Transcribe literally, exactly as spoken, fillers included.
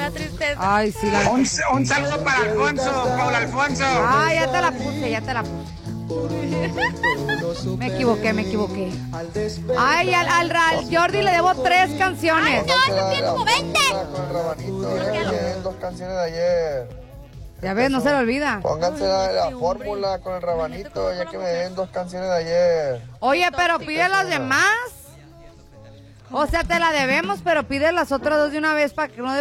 me da tristeza. Ay, sí, la... Un, un saludo para Alfonso, Paul Alfonso. Ay, ya te la puse, ya te la puse. Me equivoqué, me equivoqué. Ay, al, al, al Jordi le debo tres canciones. Ay, no, eso tiene como veinte. Con el rabanito, ya que me den dos canciones de ayer. Ya ves, no se le olvida. Pónganse la, la fórmula con el rabanito, ya que me den dos canciones de ayer. Oye, pero pide las demás. O sea, te la debemos, pero pide las otras dos de una vez para que no